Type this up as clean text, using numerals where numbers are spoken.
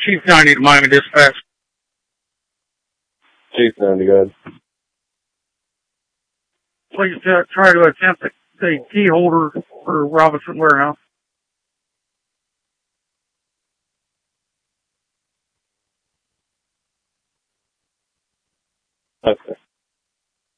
Chief 90 to Miami Dispatch. Chief 90, go ahead. Please try to attempt the key holder for Robinson Warehouse. Okay.